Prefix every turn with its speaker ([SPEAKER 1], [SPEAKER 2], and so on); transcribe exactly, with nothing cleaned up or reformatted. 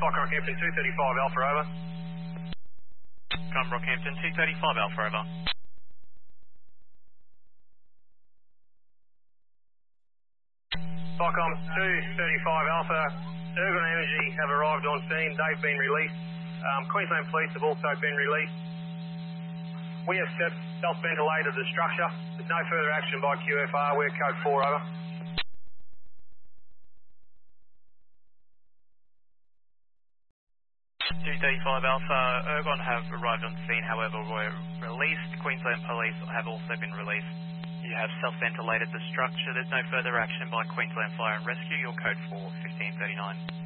[SPEAKER 1] Fox Rockhampton two thirty-five Alpha over.
[SPEAKER 2] From Rockhampton two thirty-five Alpha over.
[SPEAKER 1] Foxcom two thirty-five Alpha, Ergon Energy have arrived on scene. They've been released. Um, Queensland Police have also been released. We have self-ventilated the structure. There's no further action by Q F R. We're code four over.
[SPEAKER 2] two thirty-five Alpha, Ergon have arrived on scene, however were released. Queensland Police have also been released. You have self-ventilated the structure. There's no further action by Queensland Fire and Rescue. Your code four, fifteen thirty-nine.